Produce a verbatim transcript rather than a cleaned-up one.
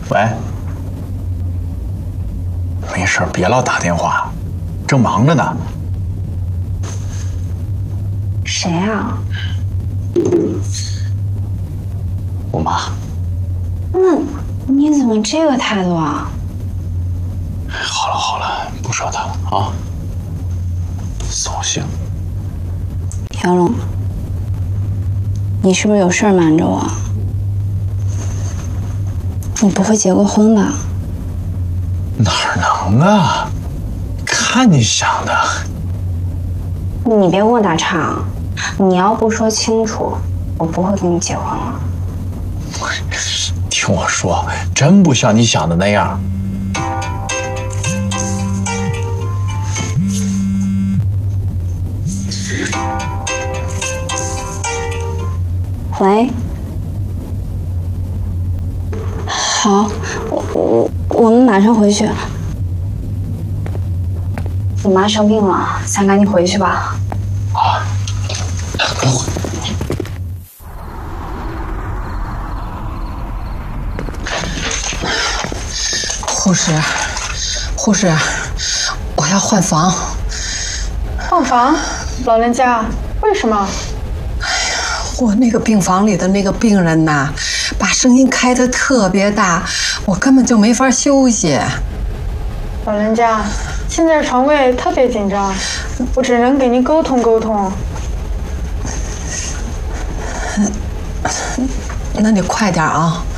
喂，没事，别老打电话，正忙着呢。 谁啊？ 我妈。 那你怎么这个态度啊？ 好了好了，不说他了啊。扫兴。 杨龙，你是不是有事儿瞒着我？你不会结过婚吧？ 哪能啊？看你想的。 你别跟我打岔，你要不说清楚，我不会跟你结婚了。 听我说，真不像你想的那样。 喂，好，我我我们马上回去。你妈生病了，咱赶紧回去吧。 啊，不用回。 护士，护士，我要换房。 换房？老人家，为什么？ 我那个病房里的那个病人呐，把声音开得特别大，我根本就没法休息。 老人家，现在床位特别紧张，我只能给您沟通沟通。 那你快点啊！